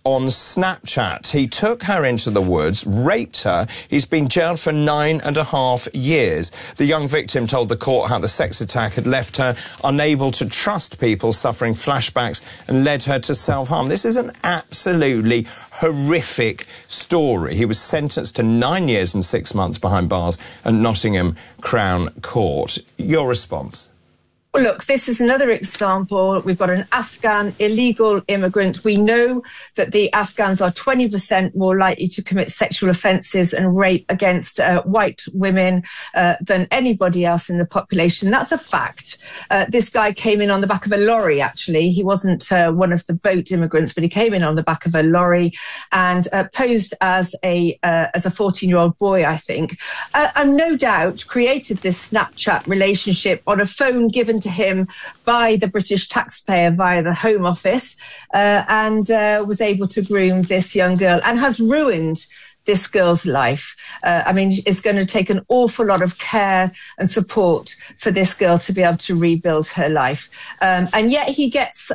on Snapchat. He took her into the woods, raped her. He's been jailed for 9.5 years. The young victim told the court how the sex attack had left her unable to trust people, suffering flashbacks, and led her to self-harm. This is an absolutely horrific story. He was sentenced to 9 years and 6 months behind bars at Nottingham Crown Court. Your response? Well, look, this is another example. We've got an Afghan illegal immigrant. We know that the Afghans are 20% more likely to commit sexual offences and rape against white women than anybody else in the population. That's a fact. This guy came in on the back of a lorry, actually. He wasn't one of the boat immigrants, but he came in on the back of a lorry and posed as a 14-year-old boy, I think, and no doubt created this Snapchat relationship on a phone given to him by the British taxpayer via the Home Office, and was able to groom this young girl and has ruined this girl's life. I mean, it's going to take an awful lot of care and support for this girl to be able to rebuild her life. And yet he gets,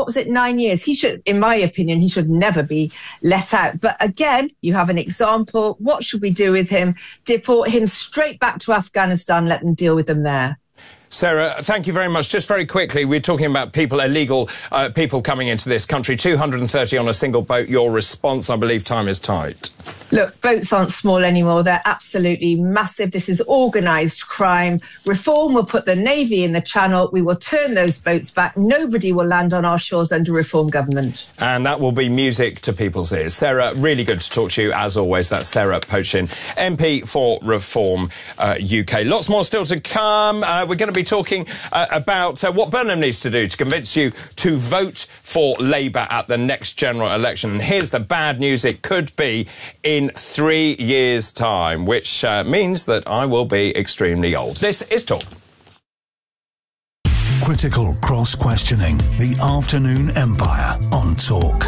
9 years? He should, in my opinion, he should never be let out. But again, you have an example. What should we do with him? Deport him straight back to Afghanistan, let them deal with them there. Sarah, thank you very much. Just very quickly, we're talking about illegal people coming into this country, 230 on a single boat. Your response, I believe time is tight. Look, boats aren't small anymore. They're absolutely massive. This is organised crime. Reform will put the Navy in the Channel. We will turn those boats back. Nobody will land on our shores under Reform government. And that will be music to people's ears. Sarah, really good to talk to you, as always. That's Sarah Pochin, MP for Reform UK. Lots more still to come. We're going to be talking about what Burnham needs to do to convince you to vote for Labour at the next general election. And here's the bad news. It could be in 3 years' time, which means that I will be extremely old. This is Talk. Critical cross-questioning. The Afternoon Empire on Talk.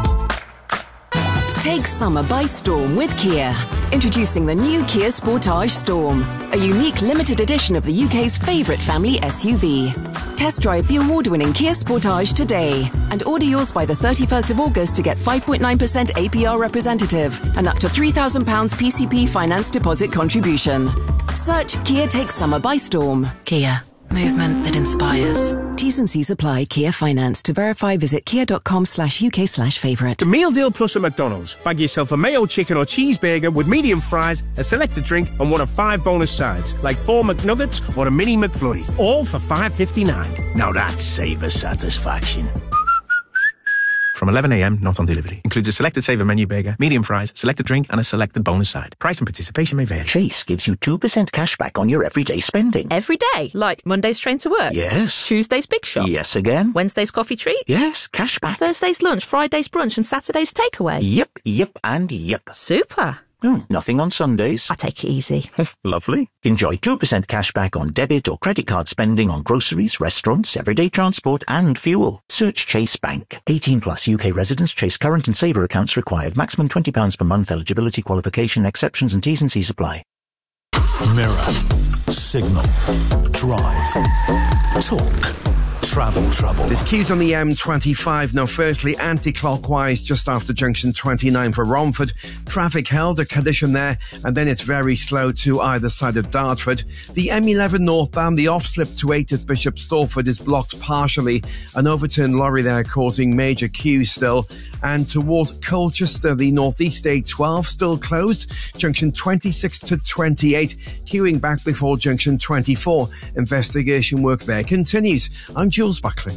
Take summer by storm with Kia. Introducing the new Kia Sportage Storm, a unique limited edition of the UK's favourite family SUV. Test drive the award-winning Kia Sportage today and order yours by the 31st of August to get 5.9% APR representative and up to £3,000 PCP finance deposit contribution. Search Kia Take Summer by Storm. Kia. Movement that inspires. T's and C's apply. Kia Finance. To verify, visit kia.com/UK/favourite. The Meal Deal Plus at McDonald's. Bag yourself a mayo chicken or cheeseburger with medium fries, a selected drink and one of 5 bonus sides, like 4 McNuggets or a mini McFlurry. All for $5.59. Now that's savor satisfaction. From 11 a.m, not on delivery. Includes a selected saver menu burger, medium fries, selected drink and a selected bonus side. Price and participation may vary. Chase gives you 2% cash back on your everyday spending. Every day? Like Monday's train to work? Yes. Tuesday's big shop? Yes again. Wednesday's coffee treat? Yes, cash back. Thursday's lunch, Friday's brunch and Saturday's takeaway? Yep, and yep. Super. Nothing on Sundays. I take it easy. Lovely. Enjoy 2% cash back on debit or credit card spending on groceries, restaurants, everyday transport and fuel. Search Chase Bank. 18 plus UK residents. Chase current and saver accounts required. Maximum £20 per month. Eligibility, qualification, exceptions and T's and C's apply. Mirror, signal, drive, talk, travel trouble. There's queues on the M25 now. Firstly, anti-clockwise just after junction 29 for Romford. Traffic held, a condition there, and then it's very slow to either side of Dartford. The M11 northbound, the off-slip to 8 at Bishop Stortford is blocked partially. An overturned lorry there causing major queues still. And towards Colchester, the northeast A12 still closed. Junction 26 to 28, queuing back before junction 24. Investigation work there continues. I'm Jules Buckley.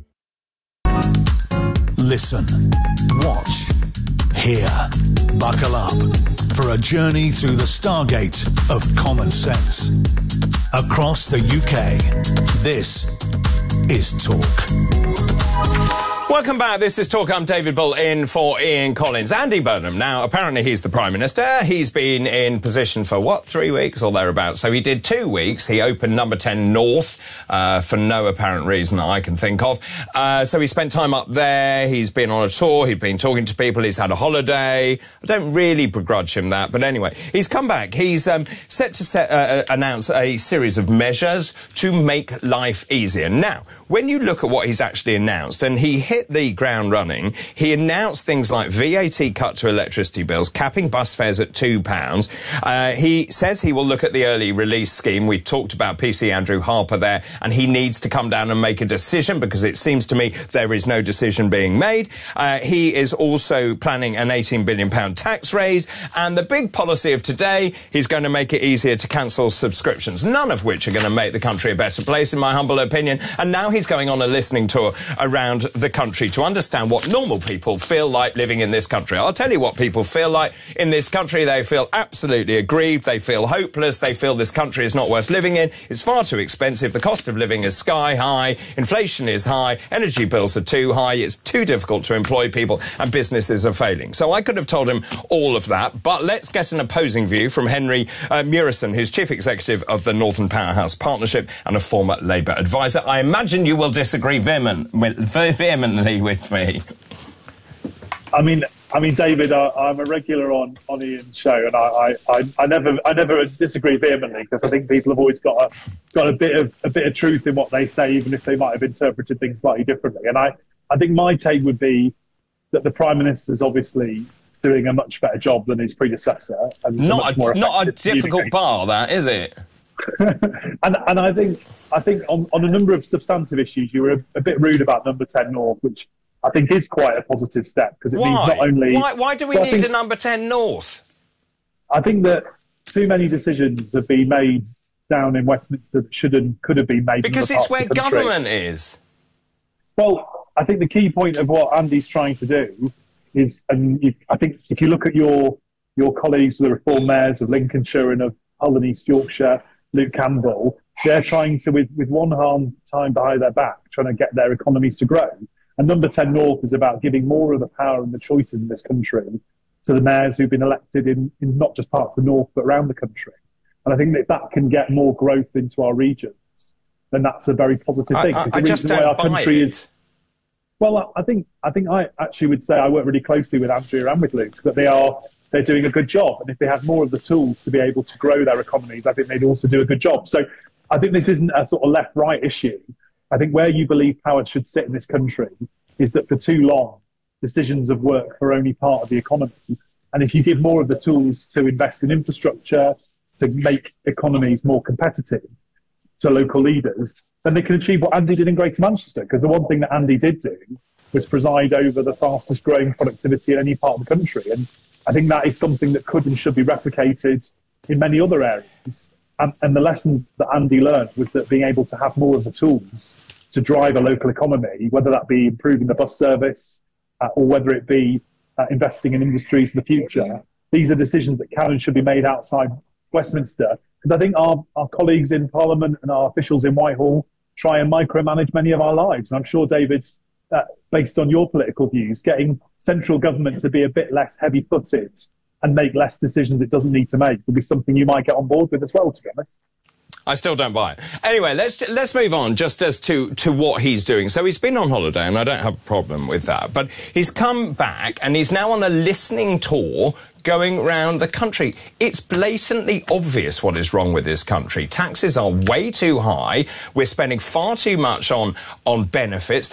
Listen, watch, hear, buckle up for a journey through the stargate of common sense. Across the UK, this is Talk. Welcome back. This is Talk. I'm David Bull in for Ian Collins. Andy Burnham. Now, apparently he's the Prime Minister. He's been in position for, 3 weeks or thereabouts. So he did 2 weeks. He opened number 10 North for no apparent reason that I can think of. So he spent time up there. He's been on a tour. He's been talking to people. He's had a holiday. I don't really begrudge him that. But anyway, he's come back. He's set to announce a series of measures to make life easier. Now, when you look at what he's actually announced, and he hit the ground running. He announced things like VAT cut to electricity bills, capping bus fares at £2. He says he will look at the early release scheme. We talked about PC Andrew Harper there, and he needs to come down and make a decision because it seems to me there is no decision being made. He is also planning an £18 billion tax raise, and the big policy of today, he's going to make it easier to cancel subscriptions, none of which are going to make the country a better place, in my humble opinion. And now he's going on a listening tour around the country to understand what normal people feel like living in this country. I'll tell you what people feel like in this country. They feel absolutely aggrieved. They feel hopeless. They feel this country is not worth living in. It's far too expensive. The cost of living is sky high. Inflation is high. Energy bills are too high. It's too difficult to employ people, and businesses are failing. So I could have told him all of that, but let's get an opposing view from Henry Murison, who's Chief Executive of the Northern Powerhouse Partnership and a former Labour advisor. I imagine you will disagree vehemently with me. I mean, David, I'm a regular on Ian's show, and I never disagree vehemently, because I think people have always got a bit of truth in what they say, even if they might have interpreted things slightly differently. And I think my take would be that the Prime Minister is obviously doing a much better job than his predecessor. And not a difficult bar, that, is it? and I think on a number of substantive issues, you were a bit rude about Number 10 North, which I think is quite a positive step, because it means not only... Why do we need a Number 10 North? I think that too many decisions have been made down in Westminster that should and could have been made. Because it's where government is. Well, I think the key point of what Andy's trying to do is, and I think if you look at your colleagues, the Reform mayors of Lincolnshire and of Hull and East Yorkshire, Luke Campbell, they're trying to, with one hand tied behind their back, trying to get their economies to grow. And Number 10 North is about giving more of the power and the choices in this country to the mayors who've been elected in not just parts of the north, but around the country. And I think that if that can get more growth into our regions, then that's a very positive thing. I just don't buy it. Well, I think I actually would say I work really closely with Andrew and with Luke, that they're doing a good job. And if they had more of the tools to be able to grow their economies, I think they'd also do a good job. So I think this isn't a sort of left-right issue. I think where you believe power should sit in this country is that for too long, decisions have worked for only part of the economy. And if you give more of the tools to invest in infrastructure, to make economies more competitive to local leaders, then they can achieve what Andy did in Greater Manchester. Because the one thing that Andy did do was preside over the fastest growing productivity in any part of the country. And I think that is something that could and should be replicated in many other areas. And the lessons that Andy learned was that being able to have more of the tools to drive a local economy, whether that be improving the bus service or whether it be investing in industries in the future, these are decisions that can and should be made outside Westminster. And I think our colleagues in Parliament and our officials in Whitehall try and micromanage many of our lives. And I'm sure, David, based on your political views, getting central government to be a bit less heavy-footed and make less decisions it doesn't need to make would be something you might get on board with as well, to be honest. I still don't buy it. Anyway, let's move on just as to what he's doing. So he's been on holiday, and I don't have a problem with that. But he's come back, and he's now on a listening tour going around the country. It's blatantly obvious what is wrong with this country. Taxes are way too high. We're spending far too much on benefits,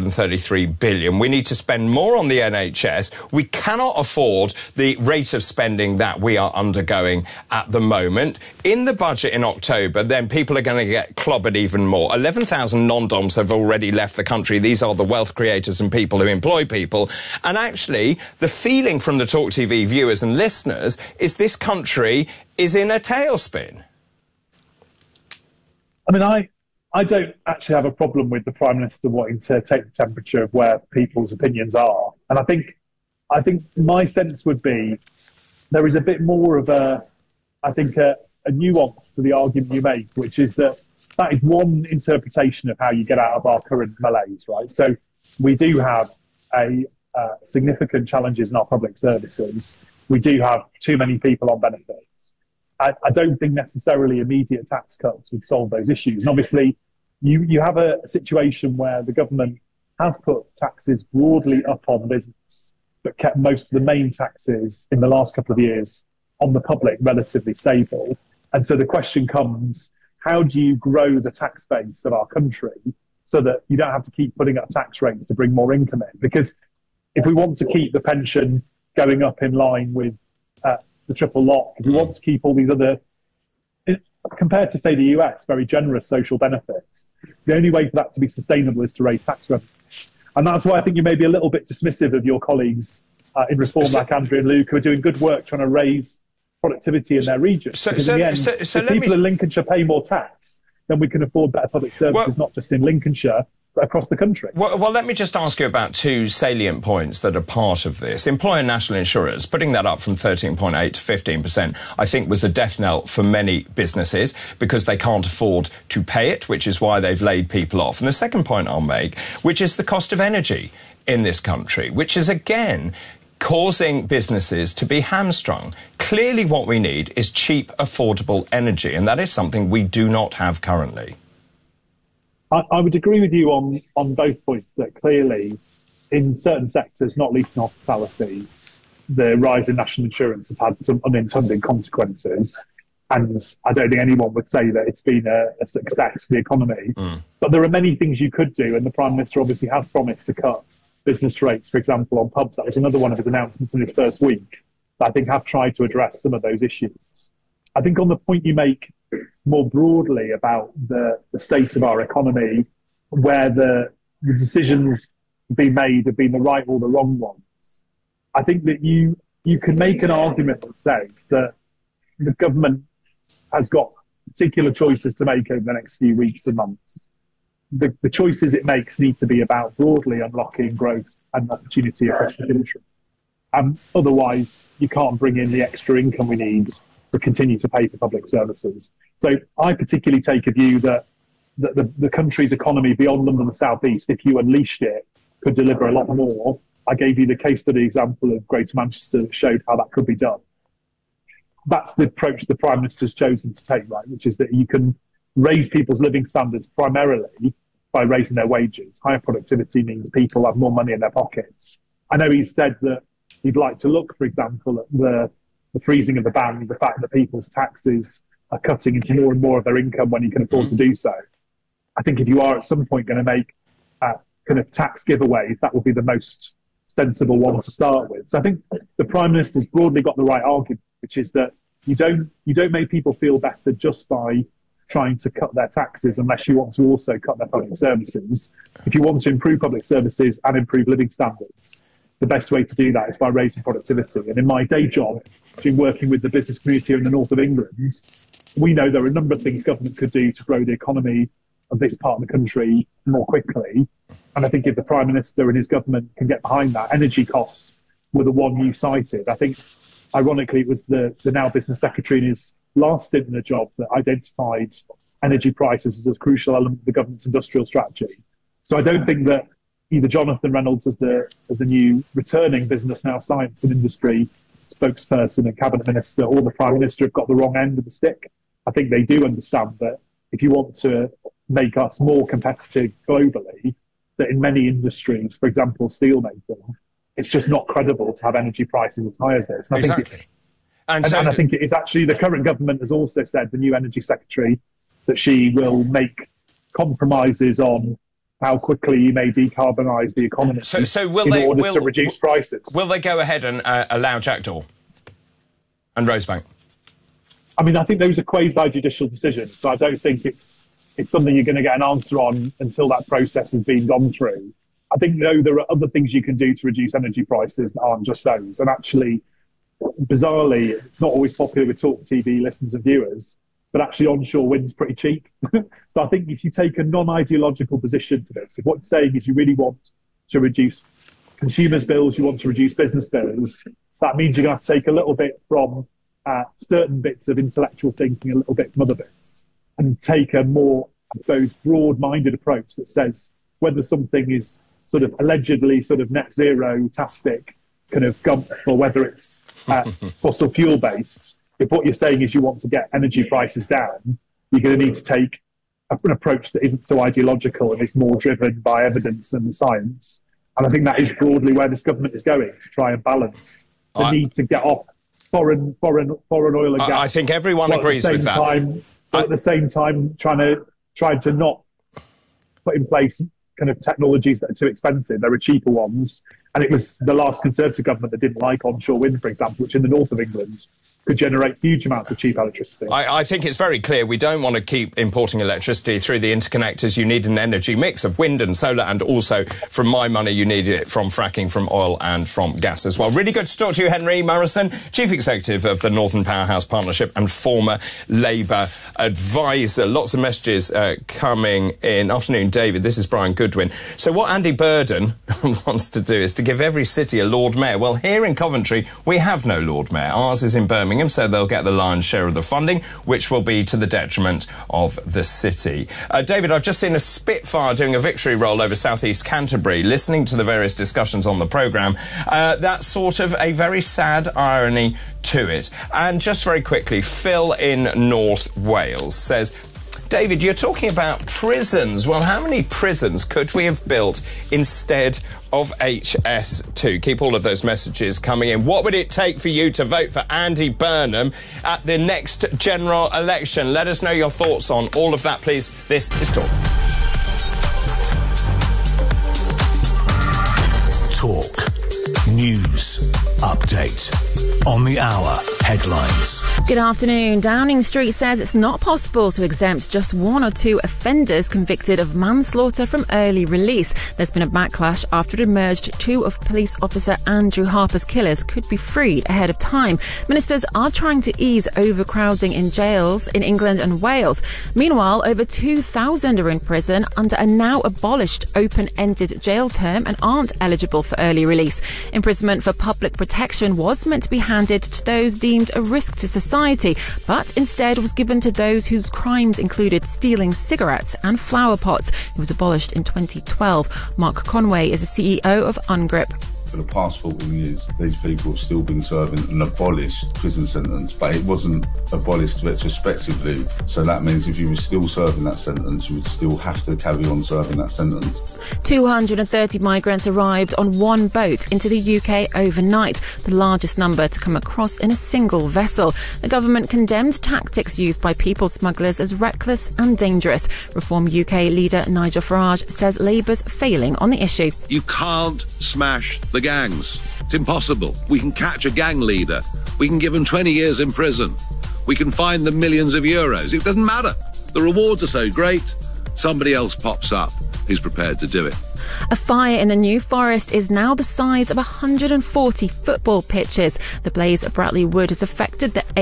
333 billion. We need to spend more on the NHS. We cannot afford the rate of spending that we are undergoing at the moment. In the budget in October, then people are going to get clobbered even more. 11,000 non-doms have already left the country. These are the wealth creators and people who employ people. And actually, the feeling from the Talk TV viewers and listeners is this country is in a tailspin. I mean, I don't actually have a problem with the Prime Minister wanting to take the temperature of where people's opinions are. And I think my sense would be there is a bit more of a nuance to the argument you make, which is that is one interpretation of how you get out of our current malaise, right? So we do have significant challenges in our public services. We do have too many people on benefits. I don't think necessarily immediate tax cuts would solve those issues. And obviously, you have a situation where the government has put taxes broadly up on business, but kept most of the main taxes in the last couple of years on the public relatively stable. And so the question comes, how do you grow the tax base of our country so that you don't have to keep putting up tax rates to bring more income in. Because if we want to keep the pension going up in line with the triple lock, if we want to keep all these other, compared to, say, the US, very generous social benefits, the only way for that to be sustainable is to raise tax revenue. And that's why I think you may be a little bit dismissive of your colleagues in Reform, like Andrew and Luke, who are doing good work trying to raise productivity in their region. Because in the end, if people in Lincolnshire pay more tax, then we can afford better public services, not just in Lincolnshire, but across the country. Well, let me just ask you about two salient points that are part of this. Employer national insurance, putting that up from 13.8 to 15%, I think was a death knell for many businesses because they can't afford to pay it, which is why they've laid people off. And the second point I'll make, which is the cost of energy in this country, which is, again, causing businesses to be hamstrung. Clearly what we need is cheap, affordable energy, and that is something we do not have currently. I would agree with you on both points, that clearly in certain sectors, not least in hospitality, the rise in national insurance has had some unintended consequences. And I don't think anyone would say that it's been a success for the economy. But there are many things you could do, and the Prime Minister obviously has promised to cut business rates, for example, on pubs. That was another one of his announcements in his first week that I think have tried to address some of those issues. I think on the point you make more broadly about the state of our economy, where the decisions being made have been the right or the wrong ones, I think that you can make an argument that says that the government has got particular choices to make over the next few weeks and months. The choices it makes need to be about broadly unlocking growth and opportunity across the country. Otherwise, you can't bring in the extra income we need to continue to pay for public services. So I particularly take a view that the country's economy beyond London and the South East, if you unleashed it, could deliver a lot more. I gave you the case study example of Greater Manchester that showed how that could be done. That's the approach the Prime Minister's chosen to take, right, which is that you can raise people's living standards primarily by raising their wages. Higher productivity means people have more money in their pockets. I know he's said that he'd like to look, for example, at the freezing of the ban, the fact that people's taxes are cutting into more and more of their income when you can afford to do so. I think if you are at some point going to make kind of tax giveaways, that will be the most sensible one to start with. So I think the Prime Minister's broadly got the right argument, which is that you don't make people feel better just by trying to cut their taxes unless you want to also cut their public services. If you want to improve public services and improve living standards, the best way to do that is by raising productivity. And in my day job, been working with the business community in the north of England, we know there are a number of things government could do to grow the economy of this part of the country more quickly. And I think if the Prime Minister and his government can get behind that, energy costs were the one you cited. I think, ironically, it was the now Business Secretary in his last stint in the job that identified energy prices as a crucial element of the government's industrial strategy. So I don't think that either Jonathan Reynolds as the new returning Business Now Science and Industry spokesperson and Cabinet Minister or the Prime Minister have got the wrong end of the stick. I think they do understand that if you want to make us more competitive globally, that in many industries, for example, steel making, it's just not credible to have energy prices as high as this. And Exactly. I think it is actually, the current government has also said, the new Energy Secretary, that she will make compromises on how quickly you may decarbonise the economy in order to reduce prices. Will they go ahead and allow Jackdaw and Rosebank? I mean, I think those are quasi-judicial decisions, so I don't think it's something you're going to get an answer on until that process has been gone through. I think, though, there are other things you can do to reduce energy prices that aren't just those. And actually, bizarrely, it's not always popular with Talk TV listeners and viewers, but actually onshore wind's pretty cheap. So I think if you take a non-ideological position to this, if what you're saying is you really want to reduce consumers' bills, you want to reduce business bills, that means you're going to have to take a little bit from certain bits of intellectual thinking, a little bit from other bits, and take a more, I suppose, broad-minded approach that says whether something is sort of allegedly sort of net zero-tastic kind of gump, or whether it's fossil fuel-based. If what you're saying is you want to get energy prices down, you're going to need to take an approach that isn't so ideological and is more driven by evidence and science. And I think that is broadly where this government is going, to try and balance the need to get off foreign oil and gas. I think everyone agrees with that. At the same time, trying to not put in place kind of technologies that are too expensive. There are cheaper ones. And it was the last Conservative government that didn't like onshore wind, for example, which in the north of England could generate huge amounts of cheap electricity. I think it's very clear we don't want to keep importing electricity through the interconnectors. You need an energy mix of wind and solar, and also, from my money, you need it from fracking, from oil and from gas as well. Really good to talk to you, Henry Morrison, Chief Executive of the Northern Powerhouse Partnership and former Labour advisor. Lots of messages coming in. Afternoon, David. This is Brian Goodwin. So what Andy Burdon wants to do is to give every city a Lord Mayor. Well, here in Coventry, we have no Lord Mayor. Ours is in Birmingham, so they'll get the lion's share of the funding, which will be to the detriment of the city. David, I've just seen a Spitfire doing a victory roll over southeast Canterbury. Listening to the various discussions on the programme, that's sort of a very sad irony to it. And just very quickly, Phil in North Wales says, David, you're talking about prisons. Well, how many prisons could we have built instead of HS2? Keep all of those messages coming in. What would it take for you to vote for Andy Burnham at the next general election? Let us know your thoughts on all of that, please. This is Talk. Talk. News. Update. On the hour. Headlines. Good afternoon. Downing Street says it's not possible to exempt just one or two offenders convicted of manslaughter from early release. There's been a backlash after it emerged two of police officer Andrew Harper's killers could be freed ahead of time. Ministers are trying to ease overcrowding in jails in England and Wales. Meanwhile, over 2,000 are in prison under a now abolished open-ended jail term and aren't eligible for early release. Imprisonment for public protection was meant to be handed to those deemed a risk to society, but instead was given to those whose crimes included stealing cigarettes and flower pots. It was abolished in 2012. Mark Conway is the CEO of UNGRIP. For the past 14 years, these people have still been serving an abolished prison sentence, but it wasn't abolished retrospectively. So that means if you were still serving that sentence, you would still have to carry on serving that sentence. 230 migrants arrived on one boat into the UK overnight, the largest number to come across in a single vessel. The government condemned tactics used by people smugglers as reckless and dangerous. Reform UK leader Nigel Farage says Labour's failing on the issue. You can't smash the gangs. It's impossible. We can catch a gang leader. We can give them 20 years in prison. We can fine them millions of euros. It doesn't matter. The rewards are so great. Somebody else pops up who's prepared to do it. A fire in the New Forest is now the size of 140 football pitches. The blaze at Bratley Wood has affected the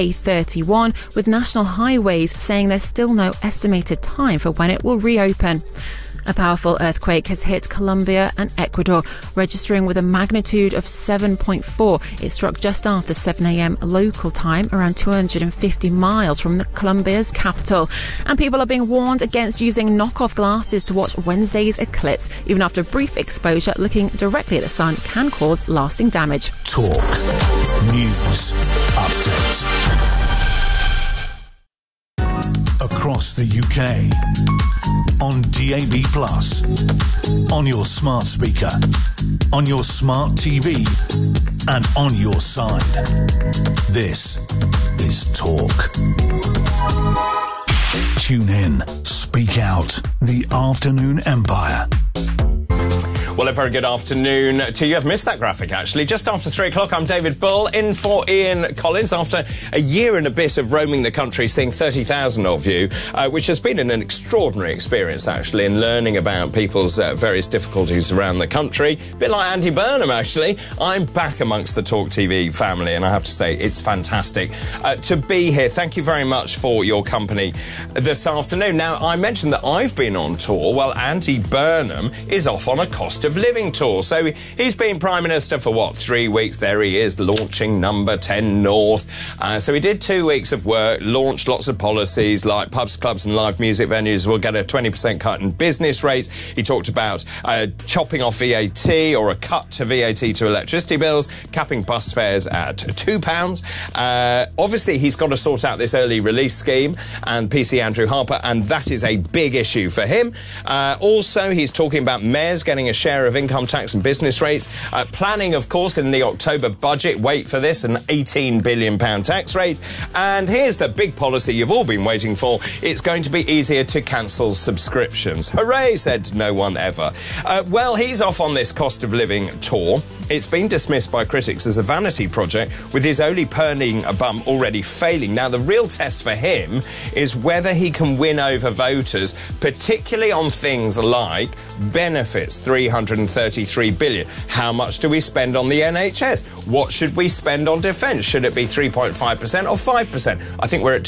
A31, with National Highways saying there's still no estimated time for when it will reopen. A powerful earthquake has hit Colombia and Ecuador, registering with a magnitude of 7.4. It struck just after 7 a.m. local time, around 250 miles from Colombia's capital. And people are being warned against using knockoff glasses to watch Wednesday's eclipse. Even after brief exposure, looking directly at the sun can cause lasting damage. Talk. News. Update. Across the UK. On DAB+, on your smart speaker, on your smart TV, and on your side. This is Talk. Tune in, speak out. The Afternoon Empire. Well, a very good afternoon to you. I've missed that graphic, actually. Just after 3 o'clock, I'm David Bull, in for Ian Collins. After a year and a bit of roaming the country, seeing 30,000 of you, which has been an extraordinary experience, actually, in learning about people's various difficulties around the country. A bit like Andy Burnham, actually. I'm back amongst the Talk TV family, and I have to say, it's fantastic to be here. Thank you very much for your company this afternoon. Now, I mentioned that I've been on tour. Well, Andy Burnham is off on a cost of living tour. So he's been Prime Minister for, 3 weeks? There he is, launching Number 10 North. So he did 2 weeks of work, launched lots of policies like pubs, clubs and live music venues will get a 20% cut in business rates. He talked about chopping off VAT or a cut to VAT to electricity bills, capping bus fares at £2. Obviously, he's got to sort out this early release scheme and PC Andrew Harper, and that is a big issue for him. Also, he's talking about mayors getting a share share of income tax and business rates. Planning, of course, in the October budget, wait for this, an £18 billion tax rate. And here's the big policy you've all been waiting for. It's going to be easier to cancel subscriptions. Hooray, said no one ever. Well, he's off on this cost of living tour. It's been dismissed by critics as a vanity project, with his only earning bump already failing. Now, the real test for him is whether he can win over voters, particularly on things like benefits, $333 billion. How much do we spend on the NHS? What should we spend on defence? Should it be 3.5% or 5%? I think we're at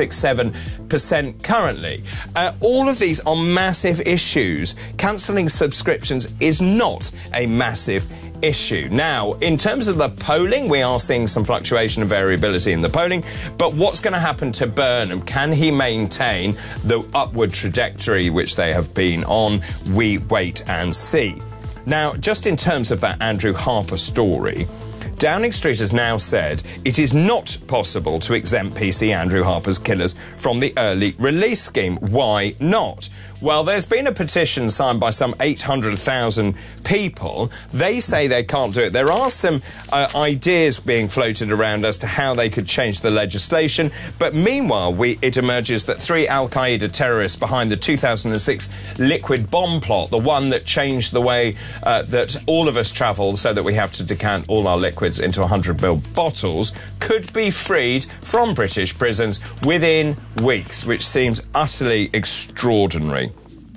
2.67% currently. All of these are massive issues. Cancelling subscriptions is not a massive issue. Now, in terms of the polling, we are seeing some fluctuation and variability in the polling, but what's going to happen to Burnham? Can he maintain the upward trajectory which they have been on? We wait and see. Now, just in terms of that Andrew Harper story, Downing Street has now said it is not possible to exempt PC Andrew Harper's killers from the early release scheme. Why not? Well, there's been a petition signed by some 800,000 people. They say they can't do it. There are some ideas being floated around as to how they could change the legislation. But meanwhile, it emerges that 3 al-Qaeda terrorists behind the 2006 liquid bomb plot, the one that changed the way that all of us travel so that we have to decant all our liquids into 100ml bottles, could be freed from British prisons within weeks, which seems utterly extraordinary.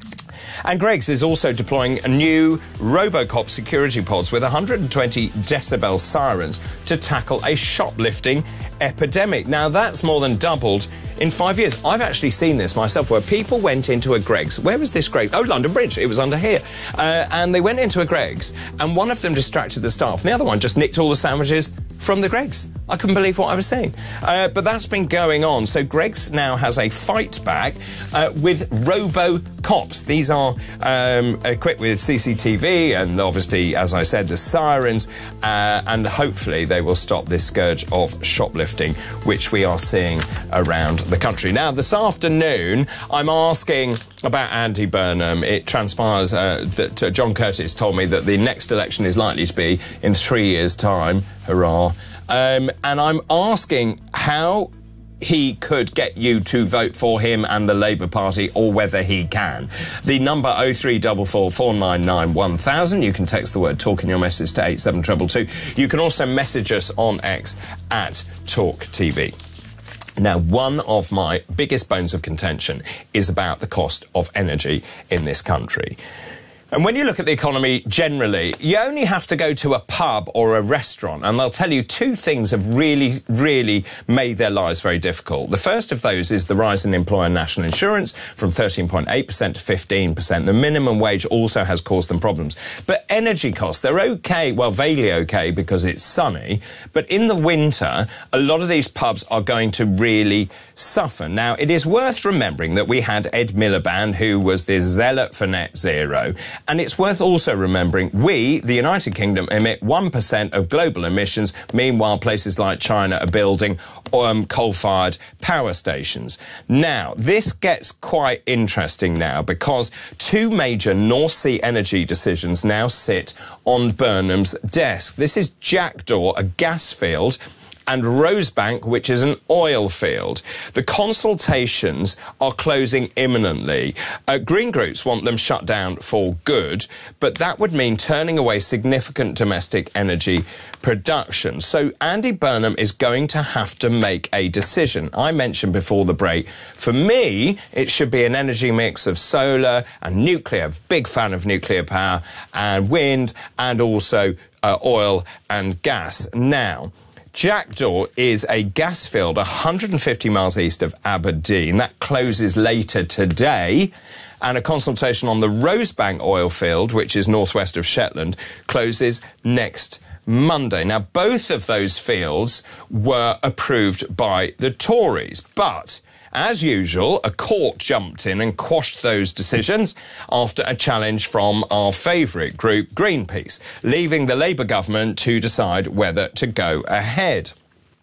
And Greggs is also deploying new Robocop security pods with 120 decibel sirens to tackle a shoplifting epidemic. Now, that's more than doubled in 5 years. I've actually seen this myself, where people went into a Greggs. Where was this Greggs? Oh, London Bridge. It was under here. And they went into a Greggs, and one of them distracted the staff, and the other one just nicked all the sandwiches from the Greggs. I couldn't believe what I was seeing. But that's been going on. So Greggs now has a fight back with Robo-Cops. These are equipped with CCTV and, obviously, as I said, the sirens. And hopefully they will stop this scourge of shoplifting, which we are seeing around the country. Now, this afternoon, I'm asking about Andy Burnham. It transpires that John Curtis told me that the next election is likely to be in 3 years' time. Hurrah. And I'm asking how he could get you to vote for him and the Labour Party, or whether he can. The number 0344 499 1000. You can text the word talk in your message to 87222. You can also message us on X at Talk TV. Now, one of my biggest bones of contention is about the cost of energy in this country. And when you look at the economy generally, you only have to go to a pub or a restaurant and they'll tell you two things have really, really made their lives very difficult. The first of those is the rise in employer national insurance from 13.8% to 15%. The minimum wage also has caused them problems. But energy costs, they're okay, well, vaguely okay because it's sunny. But in the winter, a lot of these pubs are going to really suffer. Now, it is worth remembering that we had Ed Miliband, who was the zealot for net zero. And it's worth also remembering we, the United Kingdom, emit 1% of global emissions. Meanwhile, places like China are building coal-fired power stations. Now, this gets quite interesting now because two major North Sea energy decisions now sit on Burnham's desk. This is Jackdaw, a gas field, and Rosebank, which is an oil field. The consultations are closing imminently. Green groups want them shut down for good, but that would mean turning away significant domestic energy production. So Andy Burnham is going to have to make a decision. I mentioned before the break, for me, it should be an energy mix of solar and nuclear. Big fan of nuclear power and wind, and also oil and gas. Now, Jackdaw is a gas field 150 miles east of Aberdeen. That closes later today. And a consultation on the Rosebank oil field, which is northwest of Shetland, closes next Monday. Now, both of those fields were approved by the Tories, but as usual, a court jumped in and quashed those decisions after a challenge from our favourite group, Greenpeace, leaving the Labour government to decide whether to go ahead.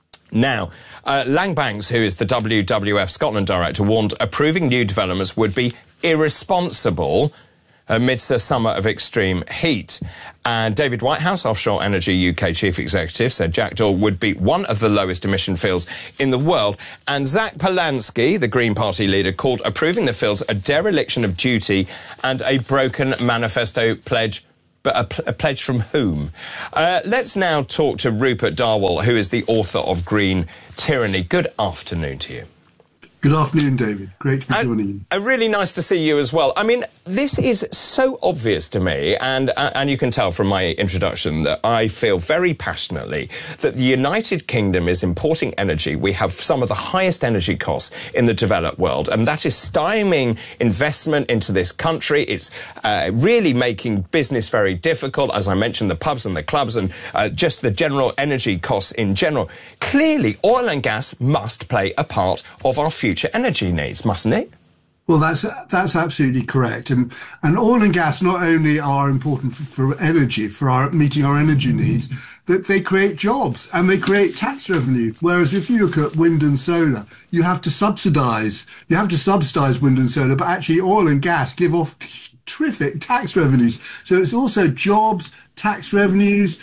Now, Lang Banks, who is the WWF Scotland director, warned approving new developments would be irresponsible amidst a summer of extreme heat. And David Whitehouse, Offshore Energy UK Chief Executive, said Jackdaw would be one of the lowest emission fields in the world. And Zach Polanski, the Green Party leader, called approving the fields a dereliction of duty and a broken manifesto pledge. But a pledge from whom? Let's now talk to Rupert Darwell, who is the author of Green Tyranny. Good afternoon to you. Good afternoon, David. Great to be joining you. Really nice to see you as well. I mean, this is so obvious to me, and you can tell from my introduction that I feel very passionately that the United Kingdom is importing energy. We have some of the highest energy costs in the developed world, and that is stymieing investment into this country. It's really making business very difficult, as I mentioned, the pubs and the clubs and just the general energy costs in general. Clearly, oil and gas must play a part of our future energy needs, mustn't it? Well, that's absolutely correct. And oil and gas not only are important for energy, for meeting our energy needs, that they create jobs and they create tax revenue. Whereas if you look at wind and solar, you have to subsidize wind and solar, but actually oil and gas give off terrific tax revenues. So it's also jobs, tax revenues.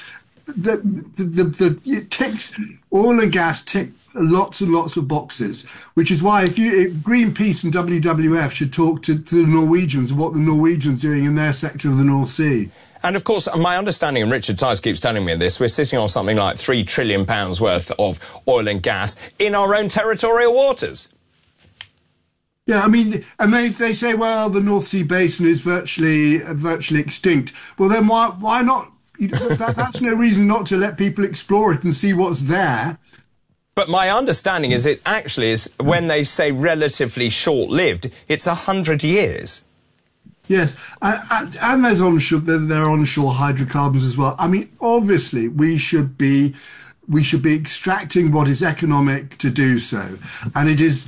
It ticks, oil and gas tick lots and lots of boxes, which is why if Greenpeace and WWF should talk to the Norwegians what the Norwegians are doing in their sector of the North Sea. And of course, my understanding, and Richard Tice keeps telling me this, we're sitting on something like £3 trillion worth of oil and gas in our own territorial waters. Yeah, I mean, and they say, well, the North Sea basin is virtually extinct. Well, then why not? That's no reason not to let people explore it and see what's there. But my understanding is it actually is, when they say relatively short-lived, it's 100 years. Yes, and there are onshore hydrocarbons as well. I mean, obviously, we should be extracting what is economic to do so, and it is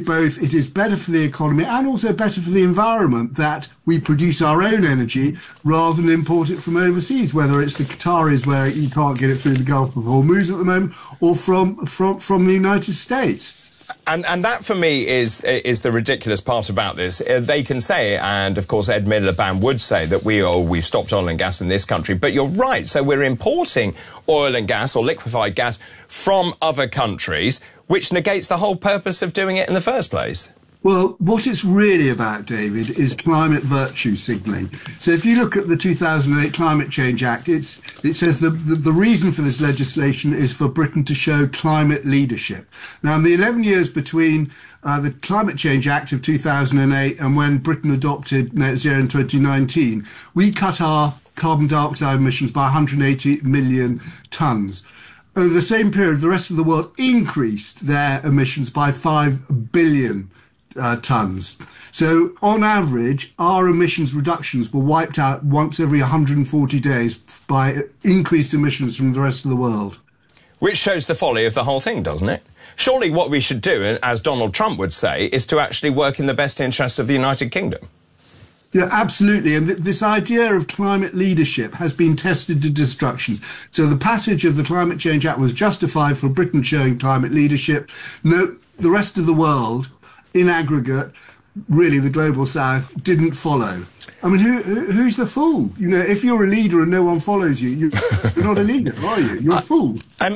better for the economy and also better for the environment that we produce our own energy rather than import it from overseas, whether it's the Qataris where you can't get it through the Gulf of Hormuz at the moment, or from the United States. And that, for me, is the ridiculous part about this. They can say, and of course Ed Miliband would say, that we've stopped oil and gas in this country. But you're right. So we're importing oil and gas or liquefied gas from other countries, which negates the whole purpose of doing it in the first place. Well, what it's really about, David, is climate virtue signalling. So if you look at the 2008 Climate Change Act, it says the reason for this legislation is for Britain to show climate leadership. Now, in the 11 years between the Climate Change Act of 2008 and when Britain adopted net zero in 2019, we cut our carbon dioxide emissions by 180 million tonnes. Over the same period, the rest of the world increased their emissions by 5 billion tonnes. So, on average, our emissions reductions were wiped out once every 140 days by increased emissions from the rest of the world. Which shows the folly of the whole thing, doesn't it? Surely what we should do, as Donald Trump would say, is to actually work in the best interests of the United Kingdom. Yeah, absolutely. And this idea of climate leadership has been tested to destruction. So the passage of the Climate Change Act was justified for Britain showing climate leadership. No, the rest of the world, in aggregate, really the global south, didn't follow. I mean, who's the fool? You know, if you're a leader and no one follows you, you're not a leader, are you? You're a fool.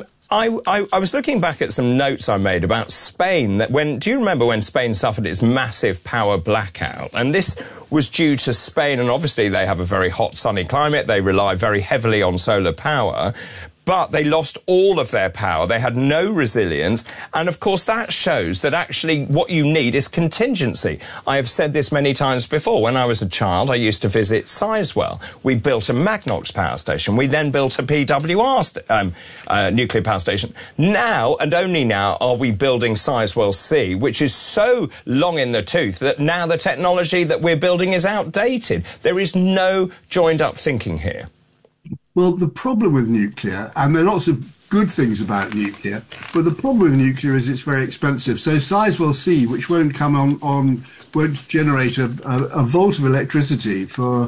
I was looking back at some notes I made about Spain. Do you remember when Spain suffered its massive power blackout? And this was due to Spain, and obviously they have a very hot, sunny climate. They rely very heavily on solar power. But they lost all of their power. They had no resilience. And, of course, that shows that actually what you need is contingency. I have said this many times before. When I was a child, I used to visit Sizewell. We built a Magnox power station. We then built a PWR nuclear power station. Now, and only now, are we building Sizewell C, which is so long in the tooth that now the technology that we're building is outdated. There is no joined-up thinking here. Well, the problem with nuclear, and there are lots of good things about nuclear, but the problem with nuclear is it's very expensive. So Sizewell C, which won't come won't generate a volt of electricity for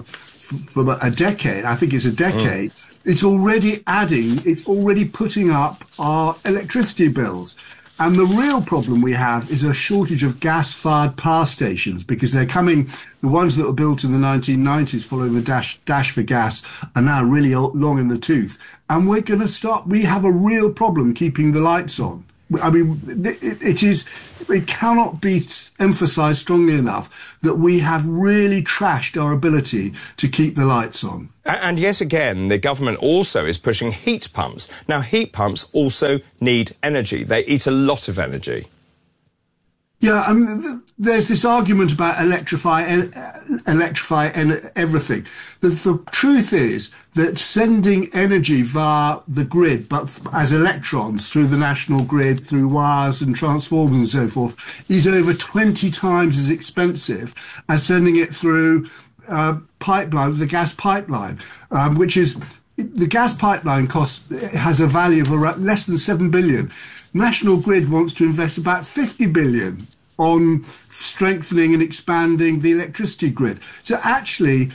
a decade. I think it's a decade. It's already putting up our electricity bills. And the real problem we have is a shortage of gas-fired power stations, because they're coming, the ones that were built in the 1990s following the dash for gas are now really long in the tooth. And we're going to start, we have a real problem keeping the lights on. I mean, it cannot be emphasised strongly enough that we have really trashed our ability to keep the lights on. And yet again, the government also is pushing heat pumps. Now, heat pumps also need energy. They eat a lot of energy. Yeah, I mean, there's this argument about electrify everything. The truth is that sending energy via the grid, but as electrons through the national grid, through wires and transformers and so forth, is over 20 times as expensive as sending it through pipeline, the gas pipeline, which is, the gas pipeline has a value of around less than 7 billion. National Grid wants to invest about 50 billion on strengthening and expanding the electricity grid. So actually,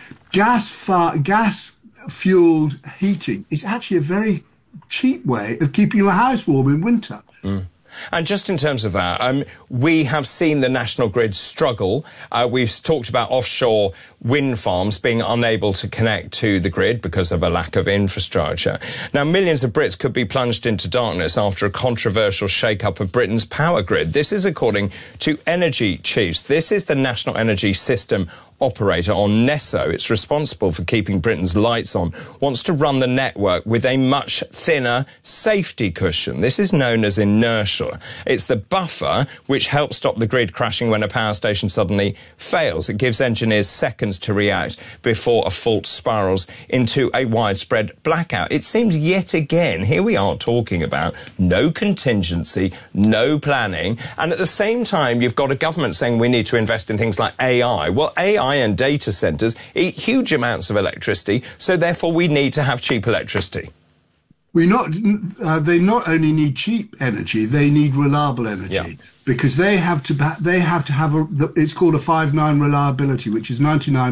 gas-fueled heating is actually a very cheap way of keeping your house warm in winter. Mm. And just in terms of that, we have seen the National Grid struggle. We've talked about offshore wind farms being unable to connect to the grid because of a lack of infrastructure. Now, millions of Brits could be plunged into darkness after a controversial shake-up of Britain's power grid. This is according to Energy Chiefs. This is the National Energy System Operator, or NESO. It's responsible for keeping Britain's lights on, wants to run the network with a much thinner safety cushion. This is known as inertia. It's the buffer which helps stop the grid crashing when a power station suddenly fails. It gives engineers seconds to react before a fault spirals into a widespread blackout. It seems yet again, here we are talking about no contingency, no planning, and at the same time you've got a government saying we need to invest in things like AI. Well, AI and data centres eat huge amounts of electricity, so therefore we need to have cheap electricity. They not only need cheap energy, they need reliable energy. Yeah. Because they have to have it's called a 5-9 reliability, which is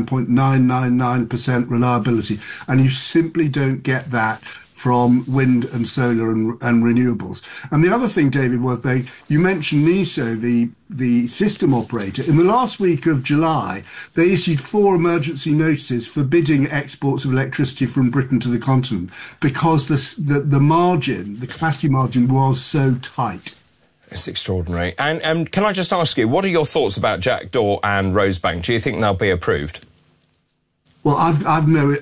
99.999% reliability, and you simply don't get that from wind and solar and renewables. And the other thing, David, worth noting, you mentioned NESO, the system operator. In the last week of July, they issued 4 emergency notices forbidding exports of electricity from Britain to the continent because the capacity margin was so tight. It's extraordinary. And can I just ask you, what are your thoughts about Jackdaw and Rosebank? Do you think they'll be approved? Well, I have no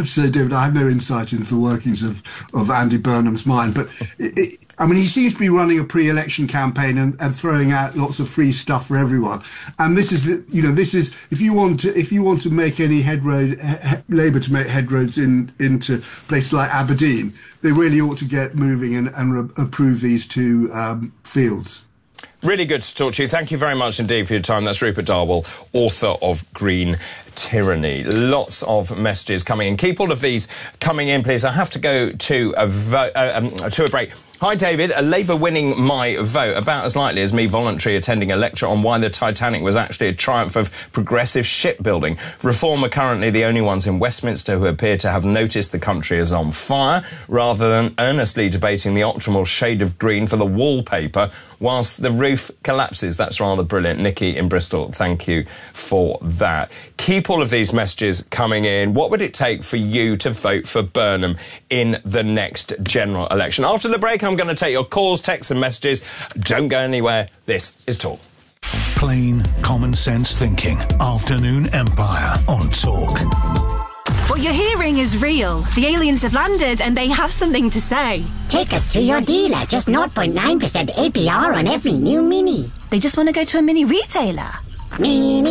insight into the workings of Andy Burnham's mind, but I mean, he seems to be running a pre-election campaign and throwing out lots of free stuff for everyone. And this is if you want to make any Labour to make headroads into places like Aberdeen, they really ought to get moving and approve these 2 fields. Really good to talk to you. Thank you very much indeed for your time. That's Rupert Darwell, author of Green Tyranny. Lots of messages coming in. Keep all of these coming in, please. I have to go to a break. Hi, David. A Labour winning my vote, about as likely as me voluntarily attending a lecture on why the Titanic was actually a triumph of progressive shipbuilding. Reform are currently the only ones in Westminster who appear to have noticed the country is on fire, rather than earnestly debating the optimal shade of green for the wallpaper whilst the roof collapses. That's rather brilliant. Nikki in Bristol, thank you for that. Keep all of these messages coming in. What would it take for you to vote for Burnham in the next general election? After the break, I'm going to take your calls, texts and messages. Don't go anywhere. This is Talk. Plain common sense thinking. Afternoon Empire on Talk. What you're hearing is real. The aliens have landed and they have something to say. Take us to your dealer. Just 0.9% APR on every new Mini. They just want to go to a Mini retailer. Mini.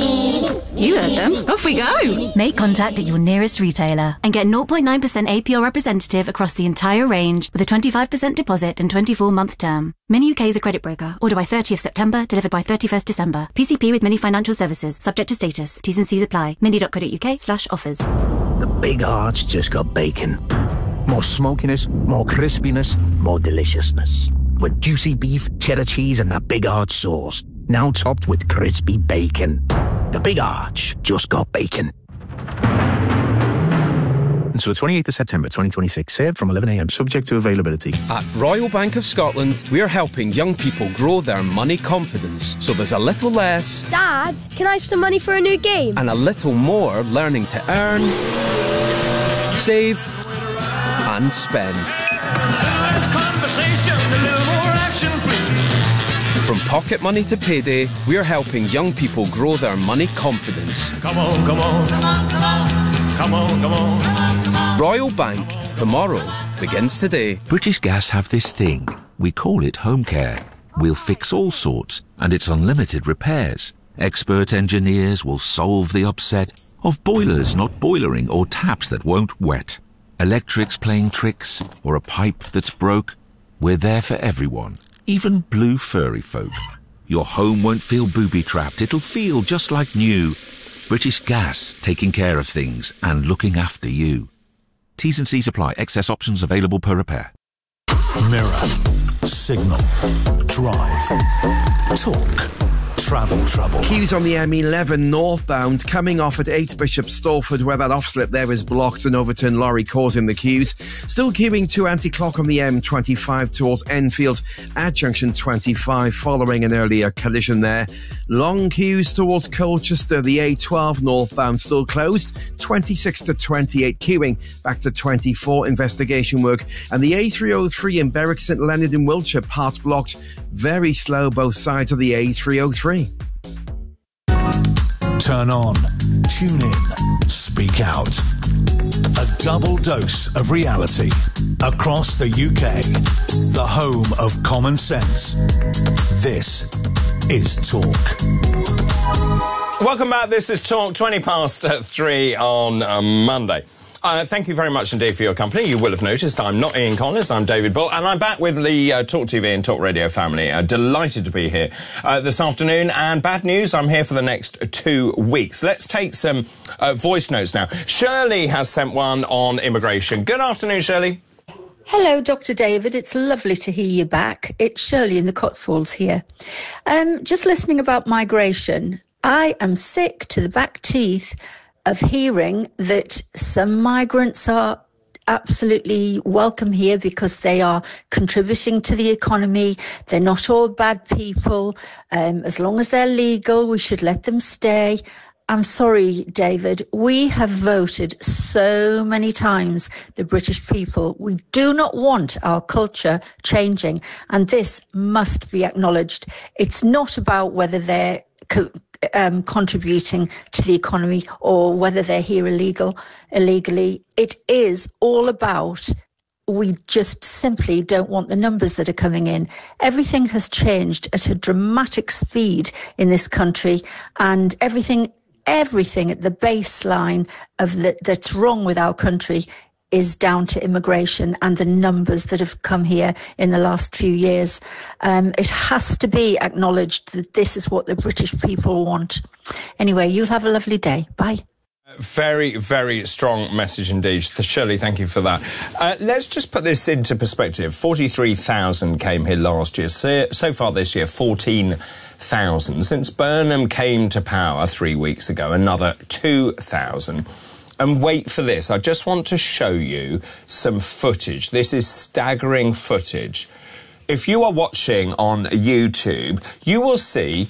You heard them. Off we go. Make contact at your nearest retailer and get 0.9% APR representative across the entire range with a 25% deposit and 24-month term. Mini UK is a credit broker. Order by 30th September, delivered by 31st December. PCP with Mini Financial Services. Subject to status. T's and C's apply. mini.co.uk/offers. The Big Arch just got bacon. More smokiness, more crispiness, more deliciousness. With juicy beef, cheddar cheese and that Big Arch sauce. Now topped with crispy bacon. The Big Arch just got bacon. until the 28th of September 2026. Served from 11 a.m. Subject to availability. At Royal Bank of Scotland, we're helping young people grow their money confidence. So there's a little less... Dad, can I have some money for a new game? And a little more learning to earn, save and spend. From pocket money to payday, we're helping young people grow their money confidence. Come on, come on, come on, come on, come on, come on, come on. Royal Bank, tomorrow begins today. British Gas have this thing. We call it home care. We'll fix all sorts, and it's unlimited repairs. Expert engineers will solve the upset of boilers not boilering or taps that won't wet. Electrics playing tricks, or a pipe that's broke. We're there for everyone. Even blue furry folk. Your home won't feel booby-trapped. It'll feel just like new. British Gas, taking care of things and looking after you. T's and C's apply. Excess options available per repair. Mirror, Signal, Drive, Talk, Travel Trouble. Queues on the M11 northbound coming off at 8 Bishop Stortford, where that off-slip there is blocked. An overturned lorry causing the queues. Still queuing to anti-clock on the M25 towards Enfield at junction 25 following an earlier collision there. Long queues towards Colchester. The A12 northbound still closed. 26 to 28 queuing. Back to 24 investigation work. And the A303 in Berwick St Leonard in Wiltshire part blocked. Very slow both sides of the A303. Turn on, tune in, speak out. A double dose of reality across the UK. The home of common sense. This is Talk. Welcome back. This is Talk, 20 past 3 on Monday. Thank you very much indeed for your company. You will have noticed I'm not Ian Collins, I'm David Bull, and I'm back with the Talk TV and Talk Radio family. Delighted to be here this afternoon, and bad news, I'm here for the next 2 weeks. Let's take some voice notes now. Shirley has sent one on immigration. Good afternoon, Shirley. Hello, Dr. David. It's lovely to hear you back. It's Shirley in the Cotswolds here. Just listening about migration, I am sick to the back teeth of hearing that some migrants are absolutely welcome here because they are contributing to the economy. They're not all bad people. As long as they're legal, we should let them stay. I'm sorry, David. We have voted so many times, the British people. We do not want our culture changing, and this must be acknowledged. It's not about whether they're contributing to the economy or whether they're here illegally. It is all about, we just simply don't want the numbers that are coming in. Everything has changed at a dramatic speed in this country, and everything at the baseline of that's wrong with our country is down to immigration and the numbers that have come here in the last few years. It has to be acknowledged that this is what the British people want. Anyway, you'll have a lovely day. Bye. Very, very strong message indeed. Shirley, thank you for that. Let's just put this into perspective. 43,000 came here last year. So far this year, 14,000. Since Burnham came to power 3 weeks ago, another 2,000. And wait for this. I just want to show you some footage. This is staggering footage. If you are watching on YouTube, you will see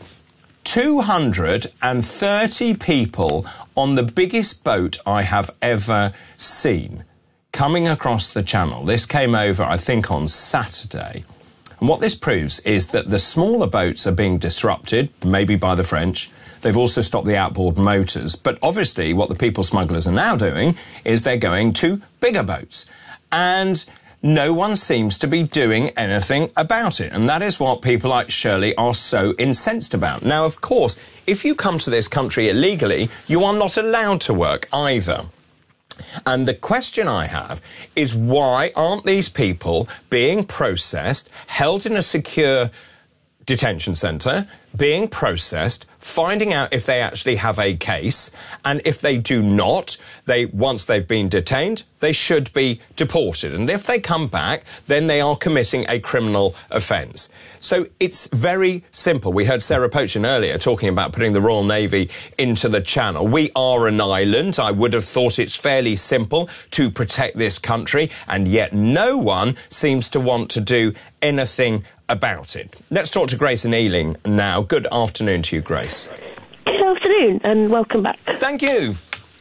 230 people on the biggest boat I have ever seen coming across the channel. This came over, I think, on Saturday. And what this proves is that the smaller boats are being disrupted, maybe by the French. They've also stopped the outboard motors. But obviously what the people smugglers are now doing is they're going to bigger boats. And no one seems to be doing anything about it. And that is what people like Shirley are so incensed about. Now, of course, if you come to this country illegally, you are not allowed to work either. And the question I have is, why aren't these people being processed, held in a secure detention centre, being processed, finding out if they actually have a case, and if they do not, once they've been detained, they should be deported. And if they come back, then they are committing a criminal offence. So it's very simple. We heard Sarah Pochin earlier talking about putting the Royal Navy into the Channel. We are an island. I would have thought it's fairly simple to protect this country, and yet no one seems to want to do anything about it. Let's talk to Grace in Ealing now. Good afternoon to you, Grace. Good afternoon, and welcome back. Thank you.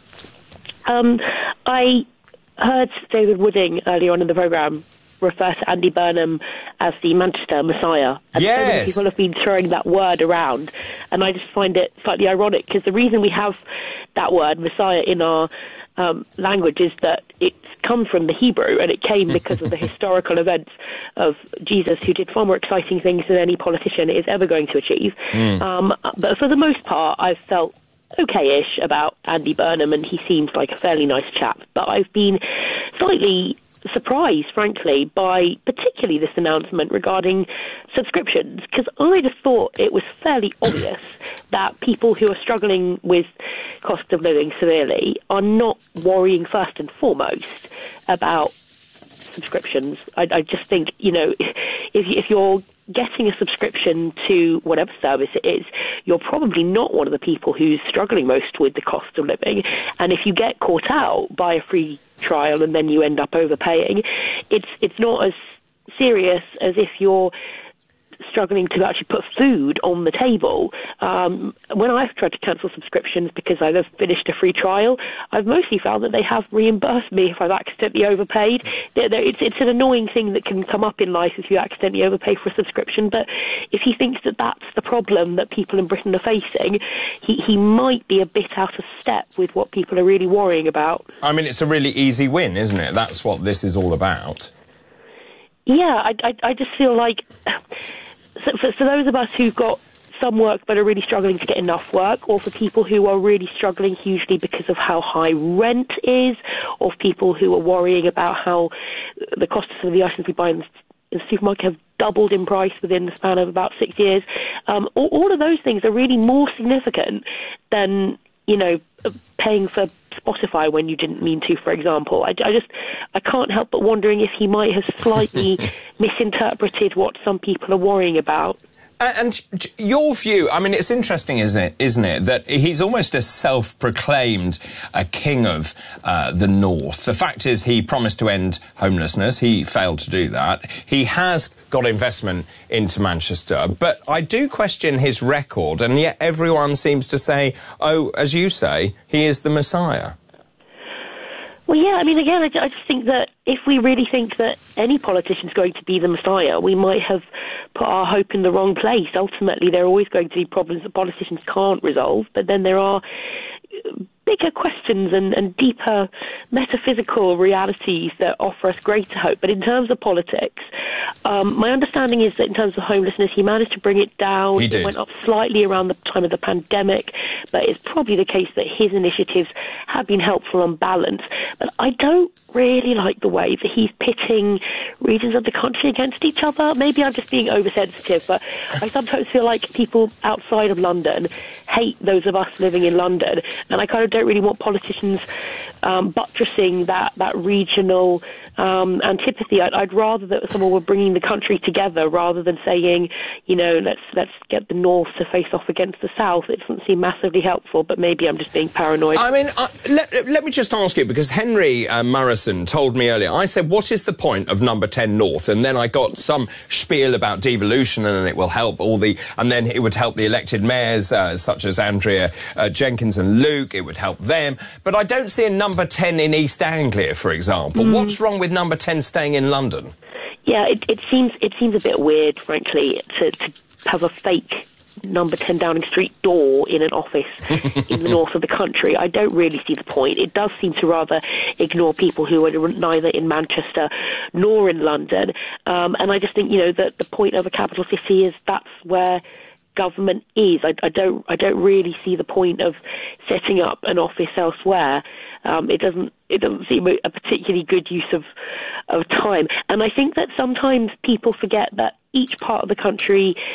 I heard David Wooding earlier on in the programme refer to Andy Burnham as the Manchester Messiah. And so many people have been throwing that word around, and I just find it slightly ironic, because the reason we have that word, Messiah, in our language is that it comes from the Hebrew, and it came because of the historical events of Jesus, who did far more exciting things than any politician is ever going to achieve. But for the most part, I've felt okay-ish about Andy Burnham, and he seems like a fairly nice chap. But I've been slightly surprised, frankly, by particularly this announcement regarding subscriptions, because I just thought it was fairly obvious that people who are struggling with cost of living severely are not worrying first and foremost about subscriptions. I just think, you know, if you're getting a subscription to whatever service it is, you're probably not one of the people who's struggling most with the cost of living. And if you get caught out by a free trial and then you end up overpaying, it's not as serious as if you're struggling to actually put food on the table. When I've tried to cancel subscriptions because I've finished a free trial, I've mostly found that they have reimbursed me if I've accidentally overpaid. It's an annoying thing that can come up in life if you accidentally overpay for a subscription, but if he thinks that that's the problem that people in Britain are facing, he might be a bit out of step with what people are really worrying about. I mean, it's a really easy win, isn't it? That's what this is all about. Yeah, I just feel like... So for those of us who've got some work but are really struggling to get enough work, or for people who are really struggling hugely because of how high rent is, or for people who are worrying about how the cost of some of the items we buy in the supermarket have doubled in price within the span of about 6 years, all of those things are really more significant than, you know, paying for Spotify when you didn't mean to, for example. I can't help but wondering if he might have slightly misinterpreted what some people are worrying about. And your view, I mean, it's interesting, isn't it, that he's almost a self-proclaimed king of the North. The fact is, he promised to end homelessness. He failed to do that. He has got investment into Manchester, but I do question his record, and yet everyone seems to say, oh, as you say, he is the Messiah. Well, yeah, I mean, again, I just think that if we really think that any politician's going to be the Messiah, we might have put our hope in the wrong place. Ultimately, there are always going to be problems that politicians can't resolve, but then there are bigger questions and deeper metaphysical realities that offer us greater hope. But in terms of politics, my understanding is that in terms of homelessness, he managed to bring it down. It went up slightly around the time of the pandemic, but it's probably the case that his initiatives have been helpful on balance. But I don't really like the way that he's pitting regions of the country against each other. Maybe I'm just being oversensitive, but I sometimes feel like people outside of London hate those of us living in London, and I kind of don't really want politicians buttressing that regional antipathy. I'd rather that someone were bringing the country together rather than saying, you know, let's get the North to face off against the South. It doesn't seem massively helpful, but maybe I'm just being paranoid. I mean, let me just ask you, because Henry Murrison told me earlier, I said, what is the point of number 10 North? And then I got some spiel about devolution, and it will help and then it would help the elected mayors, such as Andrea Jenkins and Luke. It would help them. But I don't see a number 10 in East Anglia, for example. What's wrong with number 10 staying in London? Yeah, it seems a bit weird, frankly, to have a fake number 10 Downing Street door in an office in the north of the country. I don't really see the point. It does seem to rather ignore people who are neither in Manchester nor in London. And I just think, you know, that the point of a capital city is that's where government is. I don't really see the point of setting up an office elsewhere. It doesn't seem a particularly good use of time. And I think that sometimes people forget that each part of the country